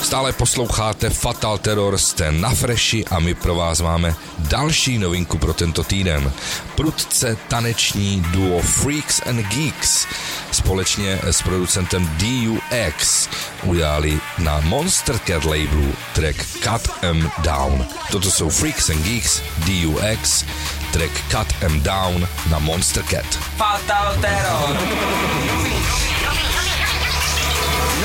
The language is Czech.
Stále posloucháte Fatal Terror, jste na Freši a my pro vás máme další novinku pro tento týden. Prudce taneční duo Freaks and Geeks společně s producentem DUX udělali na Monster Cat labelu track Cut 'Em Down. Toto jsou Freaks and Geeks, DUX, track Cut 'Em Down na Monster Cat. Fatal Terror.